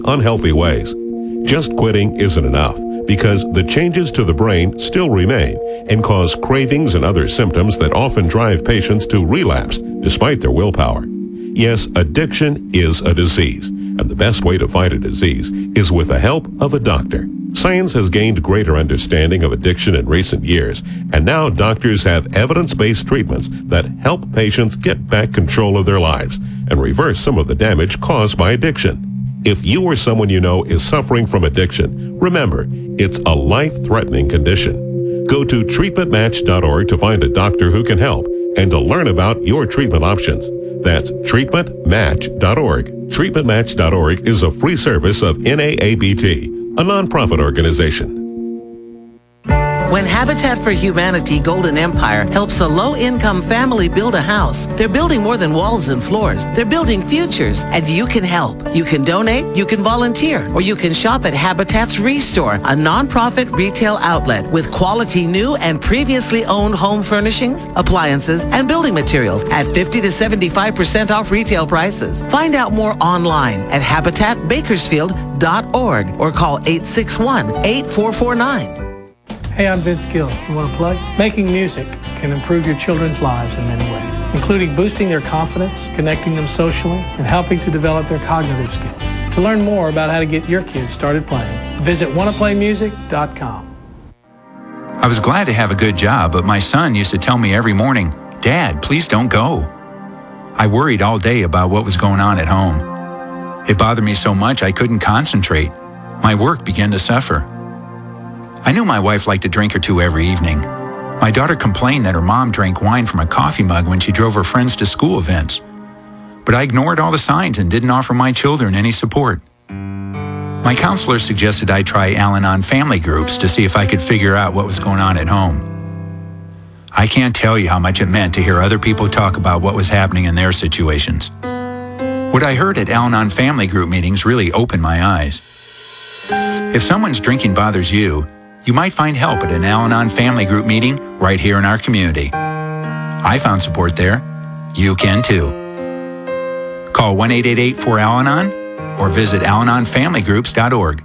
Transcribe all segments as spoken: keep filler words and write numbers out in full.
unhealthy ways. Just quitting isn't enough because the changes to the brain still remain and cause cravings and other symptoms that often drive patients to relapse despite their willpower. Yes, addiction is a disease, and the best way to fight a disease is with the help of a doctor. Science has gained greater understanding of addiction in recent years, and now doctors have evidence-based treatments that help patients get back control of their lives and reverse some of the damage caused by addiction. If you or someone you know is suffering from addiction, remember, it's a life-threatening condition. Go to treatment match dot org to find a doctor who can help and to learn about your treatment options. That's treatment match dot org. treatment match dot org is a free service of N A A B T, a nonprofit organization. When Habitat for Humanity Golden Empire helps a low-income family build a house, they're building more than walls and floors. They're building futures, and you can help. You can donate, you can volunteer, or you can shop at Habitat's Restore, a nonprofit retail outlet with quality new and previously owned home furnishings, appliances, and building materials at fifty to seventy-five percent off retail prices. Find out more online at habitat bakersfield dot org or call eight six one, eight four four nine. Hey, I'm Vince Gill. You want to play? Making music can improve your children's lives in many ways, including boosting their confidence, connecting them socially, and helping to develop their cognitive skills. To learn more about how to get your kids started playing, visit wanna play music dot com. I was glad to have a good job, but my son used to tell me every morning, "Dad, please don't go." I worried all day about what was going on at home. It bothered me so much I couldn't concentrate. My work began to suffer. I knew my wife liked a drink or two every evening. My daughter complained that her mom drank wine from a coffee mug when she drove her friends to school events. But I ignored all the signs and didn't offer my children any support. My counselor suggested I try Al-Anon family groups to see if I could figure out what was going on at home. I can't tell you how much it meant to hear other people talk about what was happening in their situations. What I heard at Al-Anon family group meetings really opened my eyes. If someone's drinking bothers you, you might find help at an Al-Anon family group meeting right here in our community. I found support there. You can too. Call one eight eight eight four Al Anon or visit al anon family groups dot org.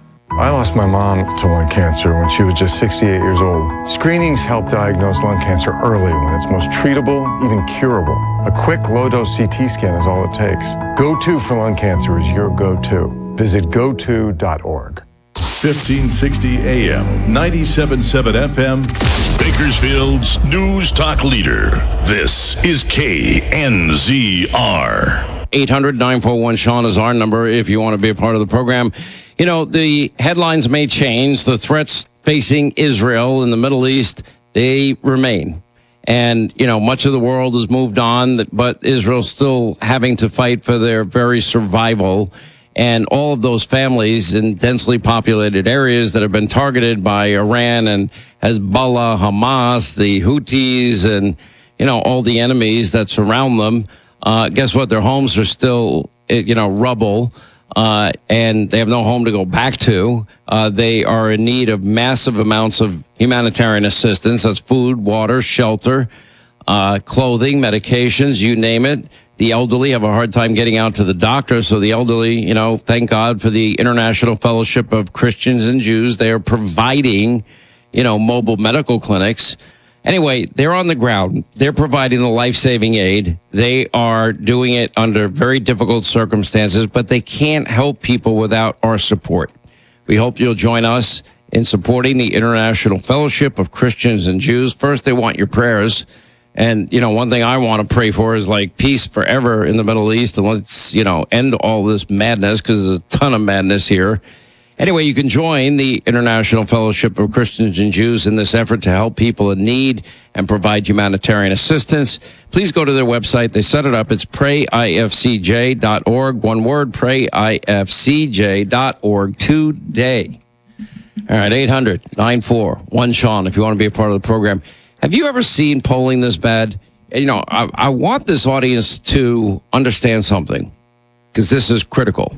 I lost my mom to lung cancer when she was just sixty-eight years old. Screenings help diagnose lung cancer early when it's most treatable, even curable. A quick low-dose C T scan is all it takes. Go-to for lung cancer is your go-to. Visit go to dot org. fifteen sixty A M, ninety-seven point seven F M, Bakersfield's News Talk Leader. This is K N Z R. eight hundred, nine four one, Sean is our number if you want to be a part of the program. You know, the headlines may change. The threats facing Israel in the Middle East, they remain. And, you know, much of the world has moved on, but Israel's still having to fight for their very survival. And all of those families in densely populated areas that have been targeted by Iran and Hezbollah, Hamas, the Houthis, and, you know, all the enemies that surround them, uh, guess what? Their homes are still, you know, rubble, uh, and they have no home to go back to. Uh, they are in need of massive amounts of humanitarian assistance. That's food, water, shelter, uh, clothing, medications, you name it. The elderly have a hard time getting out to the doctor. So the elderly, you know, thank God for the International Fellowship of Christians and Jews. They are providing, you know, mobile medical clinics. Anyway, they're on the ground. They're providing the life-saving aid. They are doing it under very difficult circumstances, but they can't help people without our support. We hope you'll join us in supporting the International Fellowship of Christians and Jews. First, they want your prayers. And, you know, one thing I want to pray for is like peace forever in the Middle East. And let's, you know, end all this madness because there's a ton of madness here. Anyway, you can join the International Fellowship of Christians and Jews in this effort to help people in need and provide humanitarian assistance. Please go to their website. They set it up. It's pray I F C J dot org. One word, pray I F C J dot org today. All right, eight hundred, nine four one, Sean, if you want to be a part of the program. Have you ever seen polling this bad? You know, I, I want this audience to understand something because this is critical.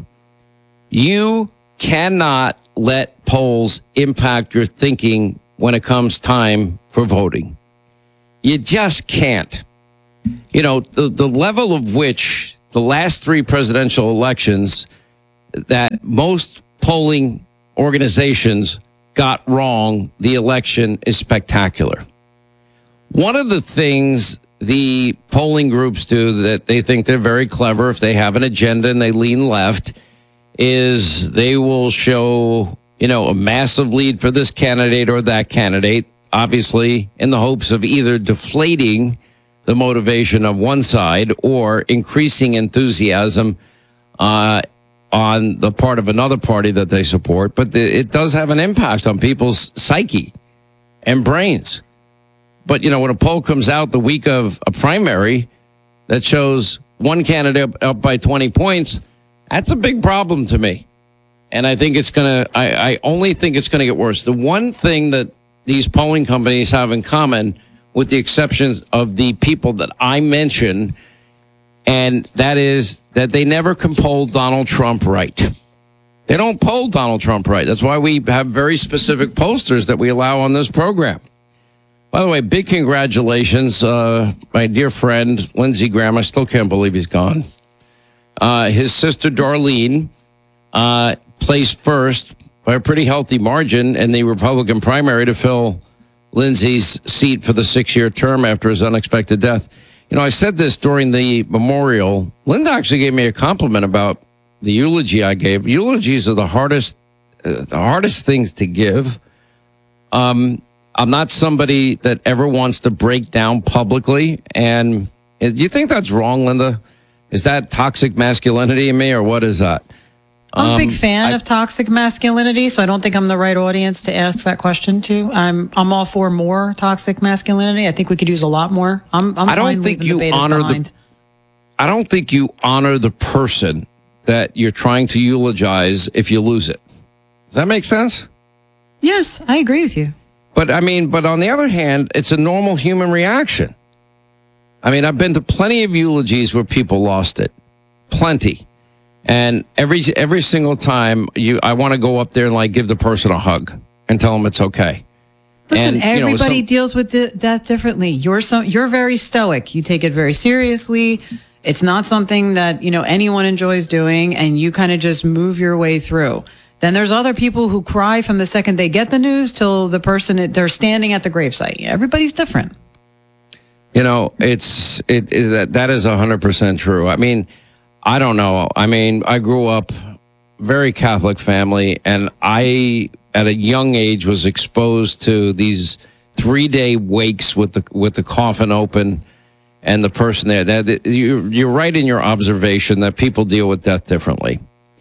You cannot let polls impact your thinking when it comes time for voting. You just can't. You know, the, the level of which the last three presidential elections, that most polling organizations got wrong, the election is spectacular. One of the things the polling groups do that they think they're very clever, if they have an agenda and they lean left, is they will show, you know, a massive lead for this candidate or that candidate, obviously in the hopes of either deflating the motivation of one side or increasing enthusiasm uh, on the part of another party that they support. But the, it does have an impact on people's psyche and brains. But, you know, when a poll comes out the week of a primary that shows one candidate up, up by twenty points, that's a big problem to me. And I think it's going to, I only think it's going to get worse. The one thing that these polling companies have in common, with the exceptions of the people that I mentioned, and that is that they never can poll Donald Trump right. They don't poll Donald Trump right. That's why we have very specific posters that we allow on this program. By the way, big congratulations, uh, my dear friend, Lindsey Graham. I still can't believe he's gone. Uh, his sister, Darlene, uh, placed first by a pretty healthy margin in the Republican primary to fill Lindsey's seat for the six-year term after his unexpected death. You know, I said this during the memorial. Linda actually gave me a compliment about the eulogy I gave. Eulogies are the hardest, uh, the hardest things to give. Um, I'm not somebody that ever wants to break down publicly. And do you think that's wrong, Linda? Is that toxic masculinity in me, or what is that? I'm a big Um, fan I- of toxic masculinity, so I don't think I'm the right audience to ask that question to. I'm I'm all for more toxic masculinity. I think we could use a lot more. I'm, I'm I don't fine think leaving you the betas honor behind. the. I don't think you honor the person that you're trying to eulogize if you lose it. Does that make sense? Yes, I agree with you. But I mean, but on the other hand, it's a normal human reaction. I mean, I've been to plenty of eulogies where people lost it, plenty, and every every single time you, I want to go up there and like give the person a hug and tell them it's okay. Listen, And, you know, everybody some- deals with di- death differently. You're so you're very stoic. You take it very seriously. It's not something that, you know, anyone enjoys doing, and you kind of just move your way through. Then there's other people who cry from the second they get the news till the person they're standing at the gravesite. Everybody's different. You know, it's it, it that that is a hundred percent true. I mean, I don't know. I mean, I grew up very Catholic family, and I at a young age was exposed to these three day wakes with the with the coffin open and the person there. That, that you you're right in your observation that people deal with death differently.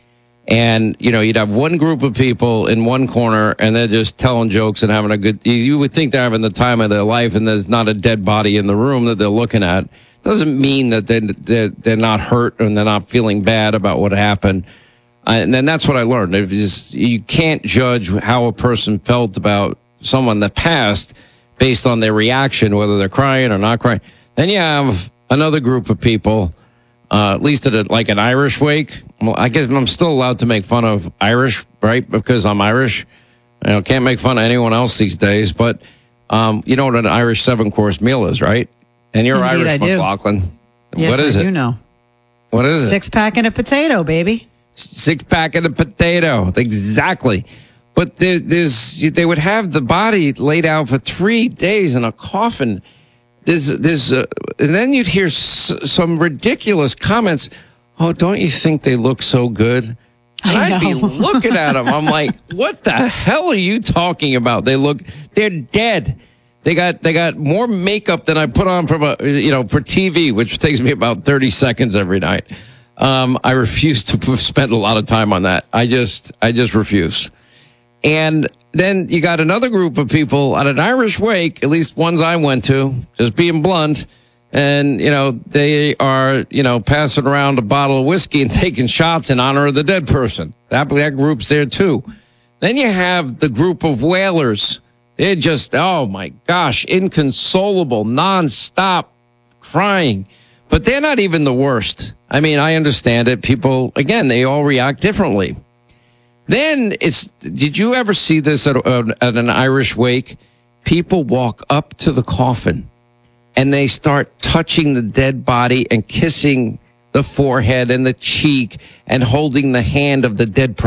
And, you know, you'd have one group of people in one corner and they're just telling jokes and having a good, you would think they're having the time of their life and there's not a dead body in the room that they're looking at. Doesn't mean that they're, they're, they're not hurt and they're not feeling bad about what happened. Uh, and then that's what I learned. If you, just, you can't judge how a person felt about someone that passed based on their reaction, whether they're crying or not crying. Then you have another group of people, uh, at least at a, like an Irish wake. Well, I guess I'm still allowed to make fun of Irish, right? Because I'm Irish. You know, can't make fun of anyone else these days. But um, you know what an Irish seven-course meal is, right? And you're Indeed, Irish, I do. McLaughlin. Yes, what is I it? do know. What is it? Six pack and a potato, baby. Six pack of the potato. Exactly. But there, there's, they would have the body laid out for three days in a coffin. There's, there's, uh, and then you'd hear s- some ridiculous comments. Oh, don't you think they look so good? And I I'd be know. looking at them. I'm like, what the hell are you talking about? They look, they're dead. They got, they got more makeup than I put on from a, you know, for T V, which takes me about thirty seconds every night. Um, I refuse to spend a lot of time on that. I just, I just refuse. And then you got another group of people at an Irish wake, at least ones I went to, just being blunt. And, you know, they are, you know, passing around a bottle of whiskey and taking shots in honor of the dead person. That, that group's there too. Then you have the group of wailers. They're just, oh my gosh, inconsolable, nonstop crying. But they're not even the worst. I mean, I understand it. People, again, they all react differently. Then it's, did you ever see this at, uh, at an Irish wake? People walk up to the coffin and they start touching the dead body and kissing the forehead and the cheek and holding the hand of the dead person.